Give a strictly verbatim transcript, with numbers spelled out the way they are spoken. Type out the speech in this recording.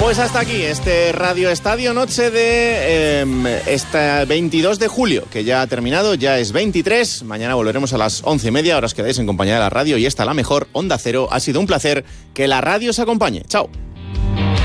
Pues hasta aquí este Radio Estadio, noche de eh, este veintidós de julio, que ya ha terminado, ya es veintitrés. Mañana volveremos a las once y media, ahora os quedáis en compañía de la radio y esta la mejor, Onda Cero. Ha sido un placer, que la radio os acompañe. Chao.